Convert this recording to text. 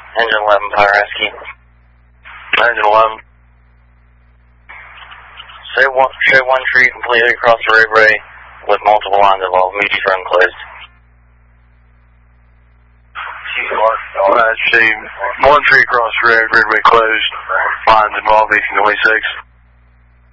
Engine 11, fire rescue. Engine 11. Show one tree completely across the roadway with multiple lines involved. Meet front closed. Alright, see, one tree across the road, roadway closed. Lines involved, 1826.